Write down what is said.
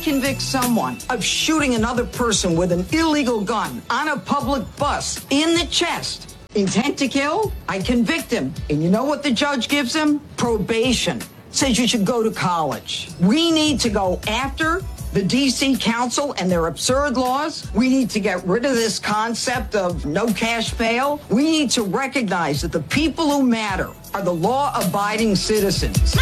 convict someone of shooting another person with an illegal gun on a public bus in the chest, intent to kill, I convict him. And you know what the judge gives him? Probation. Says you should go to college. We need to go after the D.C. Council and their absurd laws. We need to get rid of this concept of no cash bail. We need to recognize that the people who matter are the law-abiding citizens.